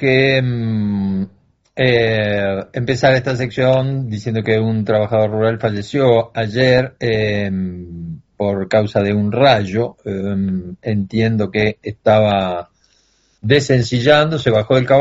que empezar esta sección diciendo que un trabajador rural falleció ayer por causa de un rayo. Entiendo que estaba desencillando, se bajó del caballo.